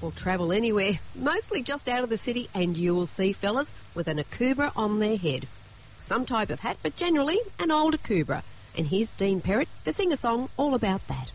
Well, travel anywhere, mostly just out of the city, and you will see fellas with an akubra on their head. Some type of hat, but generally an old akubra. And here's Dean Perrott to sing a song all about that.